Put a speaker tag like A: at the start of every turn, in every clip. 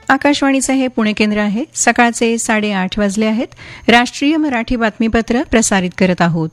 A: आकाशवाणीचे हे पुणे केंद्र आहे. सकाळचे 8:30 वाजले आहेत. राष्ट्रीय मराठी बातमीपत्र प्रसारित करत आहोत.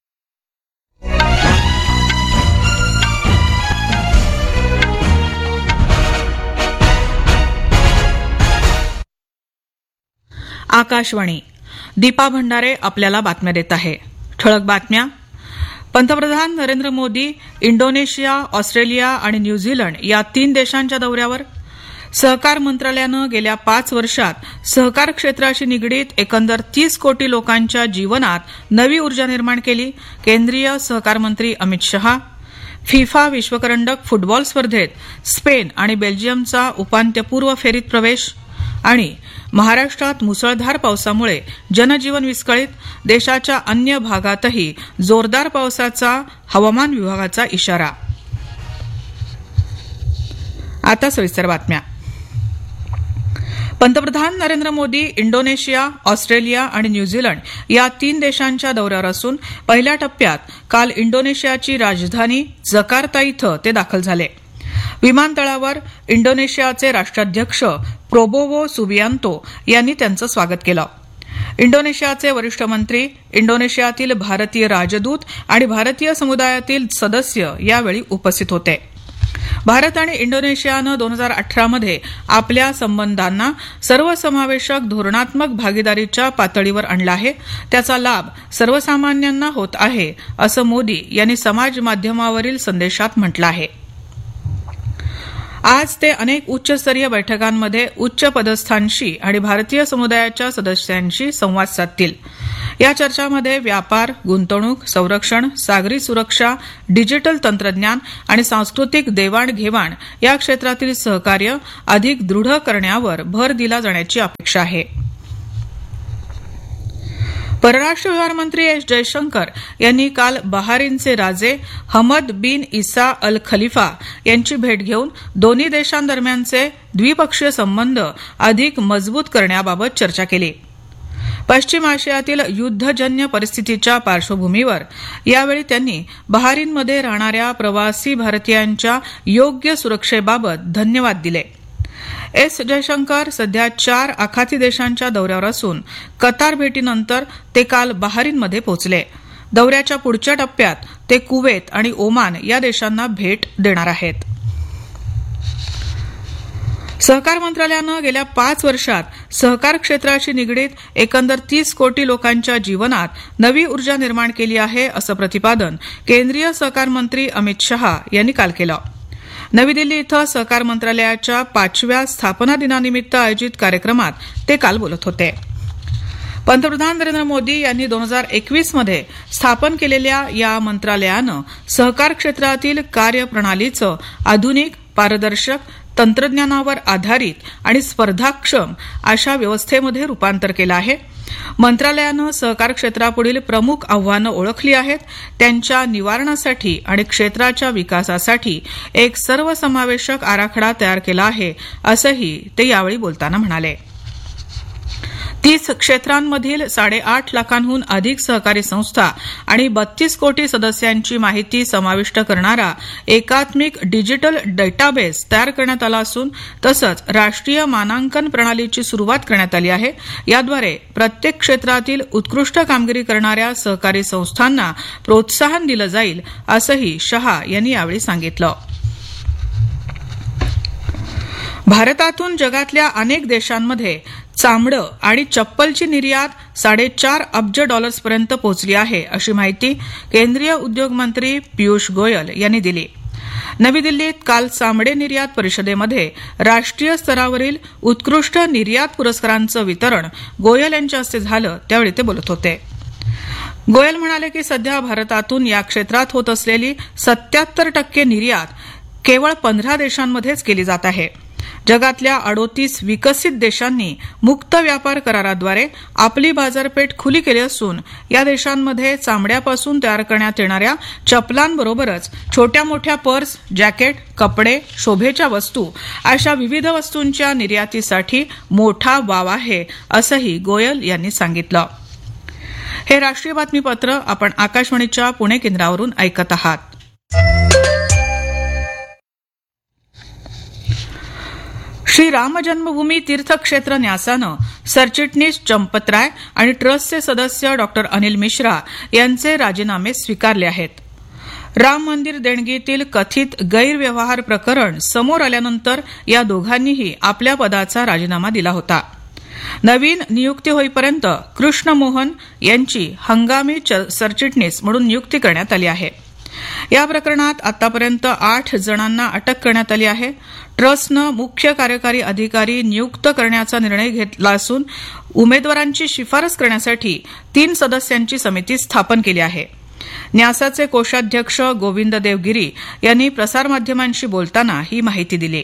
B: आकाशवाणी. दीपा भंडारे आपल्याला बातम्या देत आहे. ठळक बातम्या. पंतप्रधान नरेंद्र मोदी इंडोनेशिया, ऑस्ट्रेलिया आणि न्यूझीलंड या 3 देशांच्या दौऱ्यावर. सहकार मंत्रालयानं गेल्या 5 वर्षात सहकार क्षेत्राशी निगडीत एकंदर 30 कोटी लोकांच्या जीवनात नवी ऊर्जा निर्माण केली. केंद्रीय सहकार मंत्री अमित शहा. फिफा विश्वकरंडक फुटबॉल स्पर्धेत स्पेन आणि बेल्जियमचा उपांत्यपूर्व फेरीत प्रवेश. आणि महाराष्ट्रात मुसळधार पावसामुळे जनजीवन विस्कळीत. देशाच्या अन्य भागातही जोरदार पावसाचा हवामान विभागाचा इशारा. आता सविस्तर बातम्या. पंतप्रधान नरेंद्र मोदी इंडोनेशिया, ऑस्ट्रेलिया आणि न्यूझीलंड या 3 देशांच्या दौऱ्यावर असून पहिल्या टप्प्यात काल इंडोनेशियाची राजधानी जकार्ता इथं ते दाखल झाले. विमानतळावर इंडोनेशियाचे राष्ट्राध्यक्ष प्रोबोवो सुबियांतो यांनी त्यांचं स्वागत केलं. इंडोनेशियाचे वरिष्ठ मंत्री, इंडोनेशियातील भारतीय राजदूत आणि भारतीय समुदायातील सदस्य यावेळी उपस्थित होते. भारत आणि इंडोनेशियानं 2018 मध्ये आपल्या संबंधांना सर्वसमावेशक धोरणात्मक भागीदारीच्या पातळीवर आणला आहे. त्याचा लाभ सर्वसामान्यांना होत आहे, असं मोदी यांनी समाज माध्यमावरील संदेशात म्हटलं आहे. आज ते अनेक उच्चस्तरीय बैठकांमध्ये उच्च पदस्थांशी आणि भारतीय समुदायाच्या सदस्यांशी संवाद साधतील. या चर्चांमध्ये व्यापार, गुंतवणूक, संरक्षण, सागरी सुरक्षा, डिजिटल तंत्रज्ञान आणि सांस्कृतिक देवाणघेवाण या क्षेत्रातील सहकार्य अधिक दृढ करण्यावर भर दिला जाण्याची अपेक्षा आहे. परराष्ट्र व्यवहार मंत्री एस जयशंकर यांनी काल बहारीनचे राजे हमद बिन इसा अल खलिफा यांची भेट घेऊन दोन्ही देशांदरम्यानचे द्विपक्षीय संबंध अधिक मजबूत करण्याबाबत चर्चा केली. पश्चिम आशियातील युद्धजन्य परिस्थितीच्या पार्श्वभूमीवर यावेळी त्यांनी बहारीनमध्ये राहणाऱ्या प्रवासी भारतीयांच्या योग्य सुरक्षेबाबत धन्यवाद दिले. एस जयशंकर सध्या 4 आखाती देशांच्या दौऱ्यावर असून कतार भेटीनंतर ते काल बहारीनमध्ये पोहोचले. दौऱ्याच्या पुढच्या टप्प्यात ते कुवेत आणि ओमान या देशांना भेट देणार आहेत. सहकार मंत्रालयानं गेल्या 5 वर्षात सहकार क्षेत्राशी निगडीत एकंदर 30 कोटी लोकांच्या जीवनात नवी ऊर्जा निर्माण केली आहे, असं प्रतिपादन केंद्रीय सहकार मंत्री अमित शहा यांनी काल केलं. नवी दिल्ली इथं सहकार मंत्रालयाच्या 5व्या स्थापना दिनानिमित्त आयोजित कार्यक्रमात ते काल बोलत होते. पंतप्रधान नरेंद्र मोदी यांनी 2021 मध्ये स्थापन केलेल्या या मंत्रालयानं सहकार क्षेत्रातील कार्यप्रणालीचं आधुनिक, पारदर्शक, तंत्रज्ञानावर आधारित आणि स्पर्धाक्षम अशा व्यवस्थेमध्ये रूपांतर केलं आहे. मंत्रालयानं सहकार क्षेत्रापुढील प्रमुख आव्हानं ओळखली आहेत. त्यांच्या निवारणासाठी आणि क्षेत्राच्या विकासासाठी एक सर्वसमावेशक आराखडा तयार केला आहे, असंही ते यावेळी बोलताना म्हणाले. 30 क्षेत्रांमधील 8.5 लाखांहून अधिक सहकारी संस्था आणि 32 कोटी सदस्यांची माहिती समाविष्ट करणारा एकात्मिक डिजिटल डेटाबेस तयार करण्यात आला असून तसंच राष्ट्रीय मानांकन प्रणालीची सुरुवात करण्यात आली आहे. याद्वारे प्रत्येक क्षेत्रातील उत्कृष्ट कामगिरी करणाऱ्या सहकारी संस्थांना प्रोत्साहन दिलं जाईल, असंही शहा यांनी यावेळी सांगितलं. भारतातून जगातल्या अनेक देशांमध्ये चामडं आणि चप्पलची निर्यात $4.5 अब्ज पर्यंत पोहोचली आहे, अशी माहिती केंद्रीय उद्योग मंत्री पियुष गोयल यांनी दिली. नवी दिल्लीत काल चामडे निर्यात परिषदेमध्ये राष्ट्रीय स्तरावरील उत्कृष्ट निर्यात पुरस्कारांचं वितरण गोयल यांच्या हस्ते झालं. त्यावेळी ते बोलत होते. गोयल म्हणाले की सध्या भारतातून या क्षेत्रात होत असलेली 77% निर्यात केवळ 15 देशांमध्येच केली जात आहे. जगातल्या 38 विकसित देशांनी मुक्त व्यापार कराराद्वारे आपली बाजारपेठ खुली केली असून या देशांमध्ये चामड्यापासून तयार करण्यात येणाऱ्या चपलांबरोबरच छोट्या मोठ्या पर्स, जॅकेट, कपडे, शोभेच्या वस्तू अशा विविध वस्तूंच्या निर्यातीसाठी मोठा वाव आहे, असंही गोयल यांनी सांगितलं. हे राष्ट्रीय बातमीपत्र आपण आकाशवाणीच्या पुणे केंद्रावरून ऐकत आहात. श्री राम जन्मभूमी तीर्थक्षेत्र न्यासानं सरचिटणीस चंपतराय आणि ट्रस्टचे सदस्य डॉक्टर अनिल मिश्रा यांचे राजीनामे स्वीकारले आहेत. राम मंदिर देणगीतील कथित गैरव्यवहार प्रकरण समोर आल्यानंतर या दोघांनीही आपल्या पदाचा राजीनामा दिला होता. नवीन नियुक्ती होईपर्यंत कृष्ण मोहन यांची हंगामी सरचिटणीस म्हणून नियुक्ती करण्यात आली आहे. या प्रकरणात आतापर्यंत 8 जणांना अटक करण्यात आली आहे. ट्रस्टनं मुख्य कार्यकारी अधिकारी नियुक्त करण्याचा निर्णय घेतला असून उमेदवारांची शिफारस करण्यासाठी 3 सदस्यांची समिती स्थापन केली आहे. न्यासाचे कोषाध्यक्ष गोविंद देव गिरी यांनी प्रसारमाध्यमांशी बोलताना ही माहिती दिली.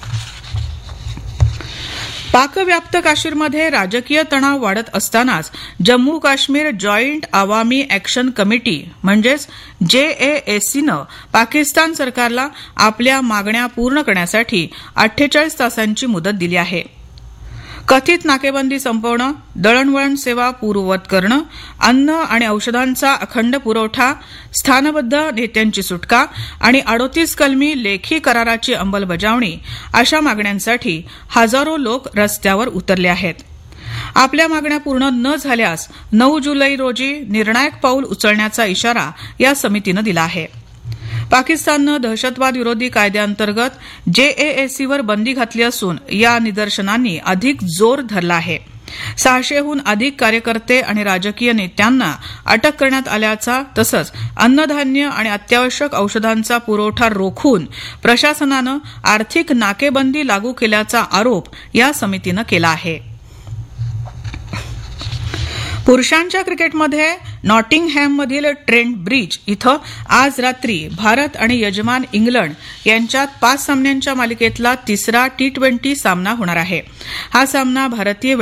B: पाकव्याप्त काश्मीरमध्ये राजकीय तणाव वाढत असतानाच Jammu Kashmir joint Awami action committee म्हणजेच JAACनं पाकिस्तान सरकारला आपल्या मागण्या पूर्ण करण्यासाठी 48 तासांची मुदत दिली आहे. कथित नाकेबंदी संपवणं, दळणवळण सेवा पूर्ववत करणं, अन्न आणि औषधांचा अखंड पुरवठा, स्थानबद्ध नेत्यांची सुटका आणि 38 कलमी लेखी कराराची अंमलबजावणी अशा मागण्यांसाठी हजारो लोक रस्त्यावर उतरले आहेत. आपल्या मागण्या पूर्ण न झाल्यास 9 जुलै रोजी निर्णायक पाऊल उचलण्याचा इशारा या समितीनं दिला आहे. पाकिस्ताननं दहशतवाद विरोधी कायद्याअंतर्गत JAACवर बंदी घातली असून या निदर्शनांनी अधिक जोर धरला आहे. 600हून अधिक कार्यकर्ते आणि राजकीय नेत्यांना अटक करण्यात आल्याचा तसंच अन्नधान्य आणि अत्यावश्यक औषधांचा पुरवठा रोखून प्रशासनानं आर्थिक नाकेबंदी लागू केल्याचा आरोप या समितीनं केला आहे. पुरुषांच्या क्रिकेटमध्ये नॉटिंगहॅममधील ट्रेंट ब्रिज इथं आज रात्री भारत आणि यजमान इंग्लंड यांच्यात 5 सामन्यांच्या मालिकेतला तिसरा T20 सामना होणार आहे. हा सामना भारतीय